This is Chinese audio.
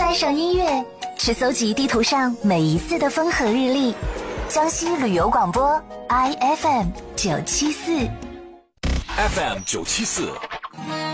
翻上音乐，去搜集地图上每一次的风和日丽。江西旅游广播 IFM 974 FM 974